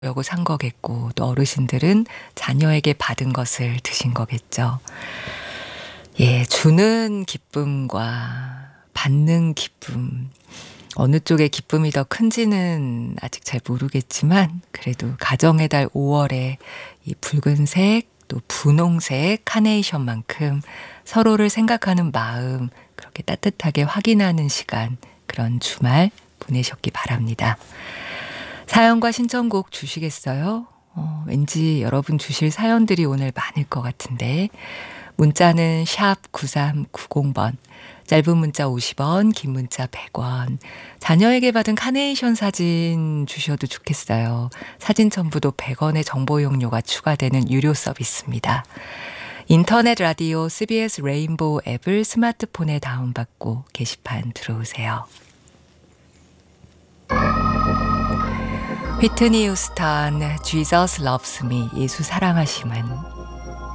여고 산 거겠고 또 어르신들은 자녀에게 받은 것을 드신 거겠죠. 예, 주는 기쁨과 받는 기쁨. 어느 쪽의 기쁨이 더 큰지는 아직 잘 모르겠지만 그래도 가정의 달 5월에 이 붉은색 또 분홍색 카네이션만큼 서로를 생각하는 마음 그렇게 따뜻하게 확인하는 시간 그런 주말 보내셨기 바랍니다. 사연과 신청곡 주시겠어요? 왠지 여러분 주실 사연들이 오늘 많을 것 같은데 문자는 샵 9390번, 짧은 문자 50원, 긴 문자 100원. 자녀에게 받은 카네이션 사진 주셔도 좋겠어요. 사진 첨부도 100원의 정보 이용료가 추가되는 유료 서비스입니다. 인터넷 라디오 CBS 레인보우 앱을 스마트폰에 다운받고 게시판 들어오세요. 휘트니 휴스턴 Jesus Loves Me, 예수 사랑하심은